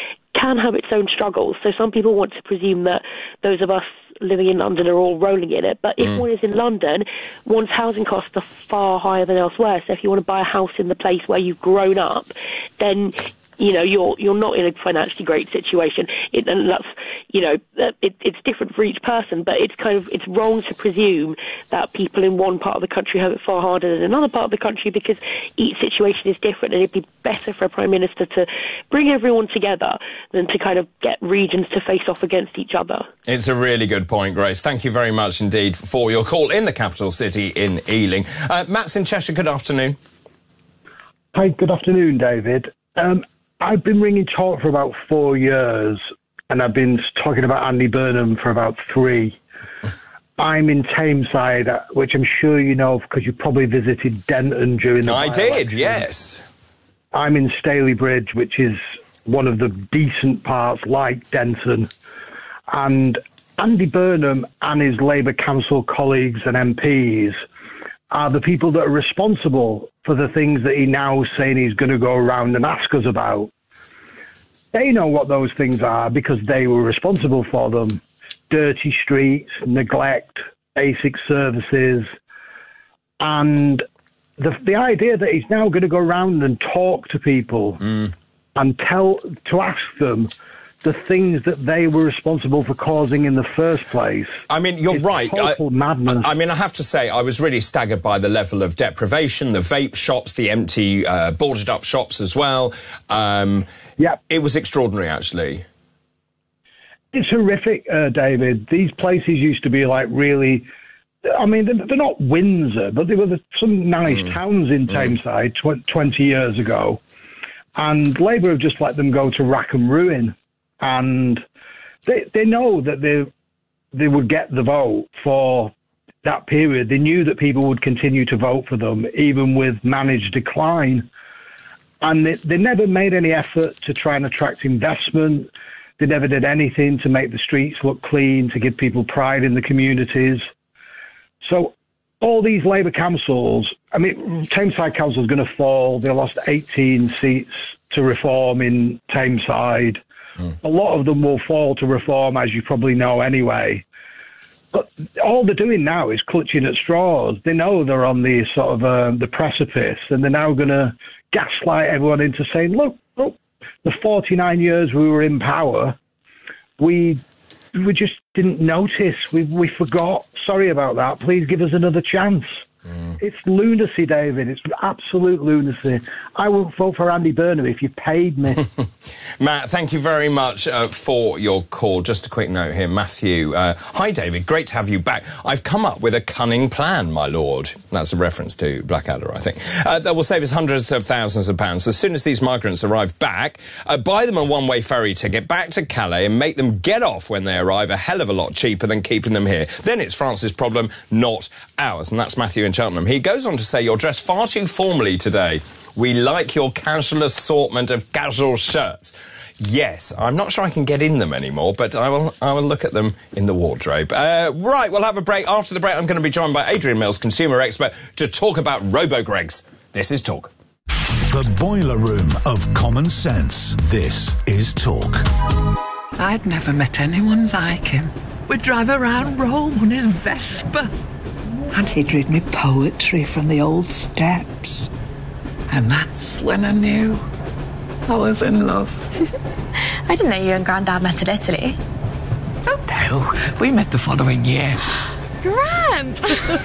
can have its own struggles. So some people want to presume that those of us living in London are all rolling in it. But if one is in London, one's housing costs are far higher than elsewhere. So if you want to buy a house in the place where you've grown up, then you're not in a financially great situation. And that's, it's different for each person, but it's wrong to presume that people in one part of the country have it far harder than another part of the country, because each situation is different, and it'd be better for a Prime Minister to bring everyone together than to kind of get regions to face off against each other. It's a really good point, Grace. Thank you very much indeed for your call in the capital city in Ealing. Matt's in Cheshire, good afternoon. Hi, good afternoon, David. I've been ringing talk for about 4 years, and I've been talking about Andy Burnham for about 3. I'm in Tameside, which I'm sure you know because you probably visited Denton during the I did, yes. I'm in Stalybridge, which is one of the decent parts like Denton. And Andy Burnham and his Labour Council colleagues and MPs are the people that are responsible for the things that he now saying he's going to go around and ask us about. They know what those things are because they were responsible for them. Dirty streets, neglect, basic services. And the idea that he's now going to go around and talk to people and ask them the things that they were responsible for causing in the first place. I mean, you're right. Total madness. I mean, I have to say, I was really staggered by the level of deprivation, the vape shops, the empty, boarded up shops as well. Yeah. It was extraordinary, actually. It's horrific, David. These places used to be like really... I mean, they're not Windsor, but they were some nice towns in Tameside 20 years ago. And Labour have just let them go to rack and ruin. And they know that they would get the vote for that period. They knew that people would continue to vote for them, even with managed decline. And they never made any effort to try and attract investment. They never did anything to make the streets look clean, to give people pride in the communities. So all these Labour councils, I mean, Tameside Council is going to fall. They lost 18 seats to Reform in Tameside. A lot of them will fall to Reform, as you probably know anyway. But all they're doing now is clutching at straws. They know they're on the sort of the precipice, and they're now going to gaslight everyone into saying, look, the 49 years we were in power, we just didn't notice. We forgot. Sorry about that. Please give us another chance. It's lunacy, David. It's absolute lunacy. I won't vote for Andy Burnham if you paid me. Matt, thank you very much for your call. Just a quick note here. Matthew, hi, David. Great to have you back. I've come up with a cunning plan, my lord. That's a reference to Blackadder, I think. That will save us hundreds of thousands of pounds. As soon as these migrants arrive back, buy them a one-way ferry ticket back to Calais and make them get off when they arrive a hell of a lot cheaper than keeping them here. Then it's France's problem, not ours. And that's Matthew in Cheltenham. He goes on to say, you're dressed far too formally today. We like your casual assortment of casual shirts. Yes, I'm not sure I can get in them anymore, but I will look at them in the wardrobe. Right, we'll have a break. After the break, I'm going to be joined by Adrian Mills, consumer expert, to talk about Robo-Gregs. This is Talk. The boiler room of common sense. This is Talk. I'd never met anyone like him. We'd drive around Rome on his Vespa. And he'd read me poetry from the old steps. And that's when I knew I was in love. I didn't know you and Grandad met in Italy. Oh, no. We met the following year. Grand!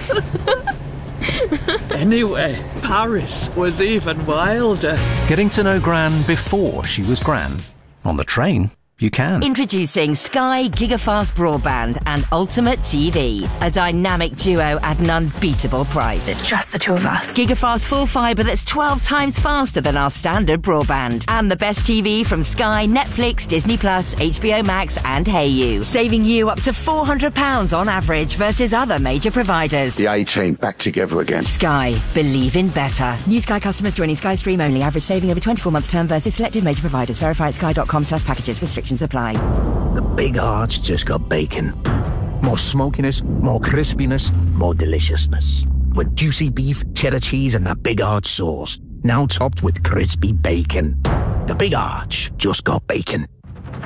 Anyway, Paris was even wilder. Getting to know Gran before she was Gran. On the train, you can. Introducing Sky Gigafast Broadband and Ultimate TV, a dynamic duo at an unbeatable price. It's just the two of us. Gigafast full fibre that's 12 times faster than our standard broadband. And the best TV from Sky, Netflix, Disney+, HBO Max and Hayu, saving you up to £400 on average versus other major providers. The A-Team back together again. Sky. Believe in better. New Sky customers joining Sky Stream only. Average saving over 24-month term versus selected major providers. Verify at sky.com/packages. Restrictions apply. The Big Arch just got bacon. More smokiness, more crispiness, more deliciousness. With juicy beef, cheddar cheese and that Big Arch sauce. Now topped with crispy bacon. The Big Arch just got bacon.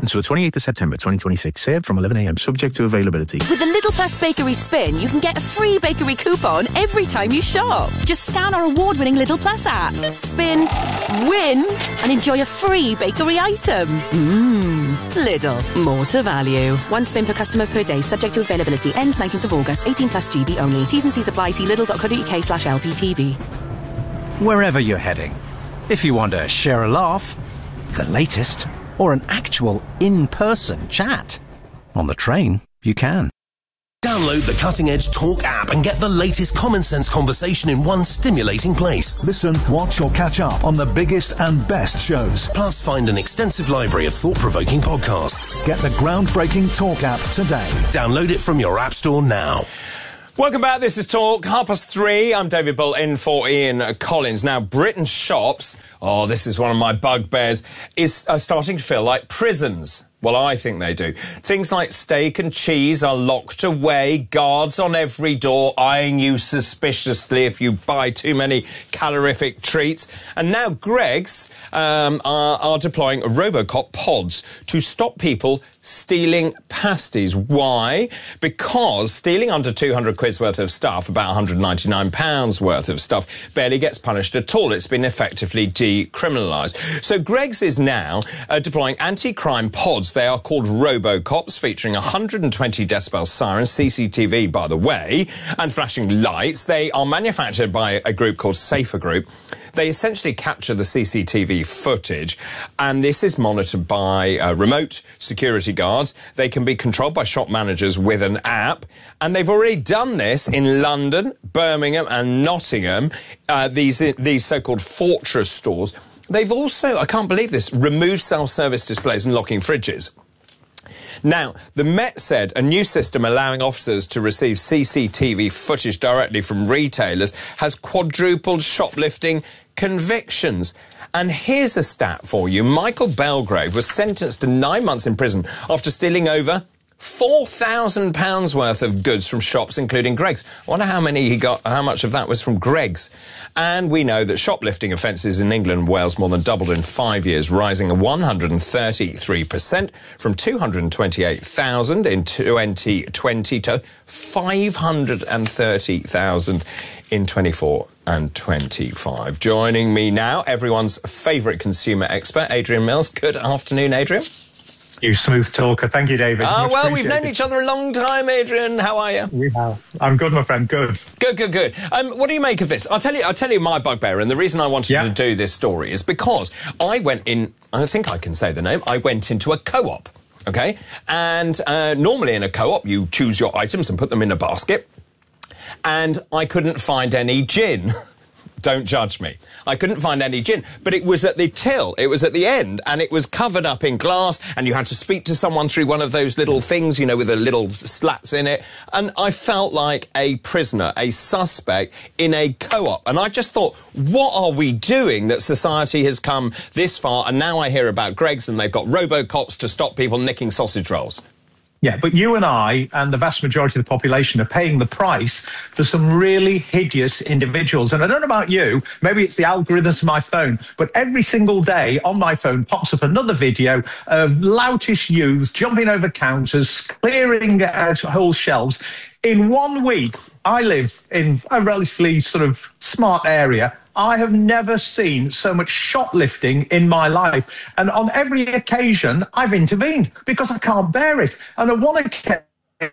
until the 28th of September 2026. Served from 11 a.m. subject to availability. With the Lidl Plus Bakery Spin, you can get a free bakery coupon every time you shop. Just scan our award-winning Lidl Plus app, spin, win, and enjoy a free bakery item. Lidl, more to value. One spin per customer per day, subject to availability. Ends 19th of August, 18 plus GB only. T's and C's apply. See lidl.co.uk/LPTV. Wherever you're heading, if you want to share a laugh, the latest, or an actual in-person chat, on the train, you can. Download the Cutting Edge Talk app and get the latest common sense conversation in one stimulating place. Listen, watch or catch up on the biggest and best shows. Plus find an extensive library of thought-provoking podcasts. Get the groundbreaking Talk app today. Download it from your app store now. Welcome back. This is Talk, 3:30. I'm David Bull in for Ian Collins. Now, Britain's shops, this is one of my bugbears, are starting to feel like prisons. Well, I think they do. Things like steak and cheese are locked away, guards on every door eyeing you suspiciously if you buy too many calorific treats. And now Greggs are deploying Robocop pods to stop people stealing pasties. Why? Because stealing under 200 quid's worth of stuff, about £199 worth of stuff, barely gets punished at all. It's been effectively decriminalised. So Greggs is now deploying anti-crime pods. They are called Robocops, featuring 120 decibel sirens, CCTV, by the way, and flashing lights. They are manufactured by a group called Safer Group. They essentially capture the CCTV footage, and this is monitored by remote security guards. They can be controlled by shop managers with an app, and they've already done this in London, Birmingham and Nottingham, these so-called fortress stores. They've also, I can't believe this, removed self-service displays and locking fridges. Now, the Met said a new system allowing officers to receive CCTV footage directly from retailers has quadrupled shoplifting convictions. And here's a stat for you. Michael Belgrave was sentenced to 9 months in prison after stealing over £4,000 worth of goods from shops, including Greggs. I wonder how many he got, how much of that was from Greggs. And we know that shoplifting offences in England and Wales more than doubled in 5 years, rising 133% from 228,000 in 2020 to 530,000 in 24 and 25. Joining me now, everyone's favourite consumer expert, Adrian Mills. Good afternoon, Adrian. You smooth talker. Thank you, David. Well, we've known each other a long time, Adrian. How are you? We have. I'm good, my friend. Good. Good. What do you make of this? I'll tell you my bugbear, and the reason I wanted to do this story is because I went in, I think I can say the name, I went into a co-op, okay? And normally in a co-op, you choose your items and put them in a basket, and I couldn't find any gin. Don't judge me. I couldn't find any gin, but it was at the till. It was at the end, and it was covered up in glass, and you had to speak to someone through one of those little things, you know, with the little slats in it. And I felt like a prisoner, a suspect in a co-op. And I just thought, what are we doing that society has come this far? And now I hear about Greggs, and they've got Robocops to stop people nicking sausage rolls. Yeah, but you and I and the vast majority of the population are paying the price for some really hideous individuals. And I don't know about you, maybe it's the algorithms of my phone, but every single day on my phone pops up another video of loutish youths jumping over counters, clearing out whole shelves. In 1 week, I live in a relatively sort of smart area. I have never seen so much shoplifting in my life. And on every occasion, I've intervened because I can't bear it. And on one occasion,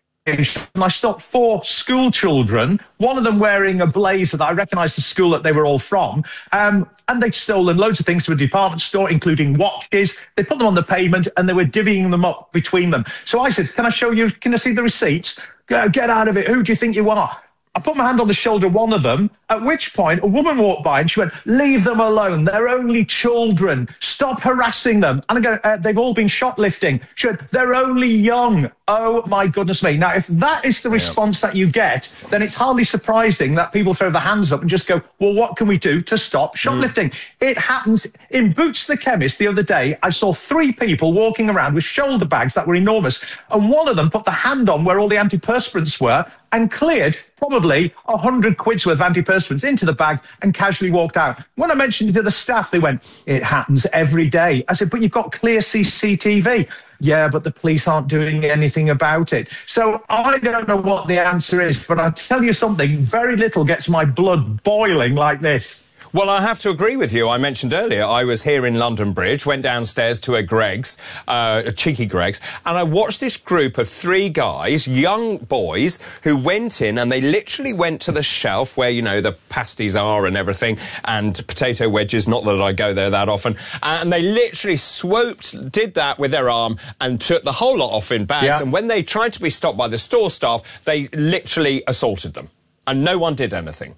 I stopped 4 school children, one of them wearing a blazer that I recognised the school that they were all from. And they'd stolen loads of things from a department store, including watches. They put them on the pavement and they were divvying them up between them. So I said, can I show you, can I see the receipts? Get out of it. Who do you think you are? I put my hand on the shoulder of one of them, at which point a woman walked by and she went, leave them alone. They're only children. Stop harassing them. And I go, they've all been shoplifting. She went, they're only young. Oh, my goodness me. Now, if that is the response that you get, then it's hardly surprising that people throw their hands up and just go, well, what can we do to stop shoplifting? It happens. In Boots the Chemist the other day, I saw 3 people walking around with shoulder bags that were enormous. And one of them put the hand on where all the antiperspirants were and cleared probably 100 quid's worth of antiperspirants into the bag and casually walked out. When I mentioned it to the staff, they went, it happens every day. I said, but you've got clear CCTV. Yeah, but the police aren't doing anything about it. So I don't know what the answer is, but I'll tell you something, very little gets my blood boiling like this. Well, I have to agree with you. I mentioned earlier I was here in London Bridge, went downstairs to a Greggs, a cheeky Greggs, and I watched this group of 3 guys, young boys, who went in and they literally went to the shelf where, you know, the pasties are and everything, and potato wedges, not that I go there that often, and they literally did that with their arm and took the whole lot off in bags, Yeah. and when they tried to be stopped by the store staff, they literally assaulted them, and no one did anything.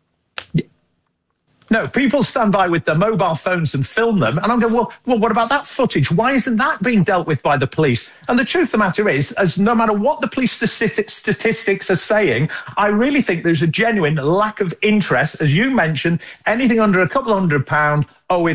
No, people stand by with their mobile phones and film them, and I'm going, well, what about that footage? Why isn't that being dealt with by the police? And the truth of the matter is, as no matter what the police statistics are saying, I really think there's a genuine lack of interest. As you mentioned, anything under a couple £100,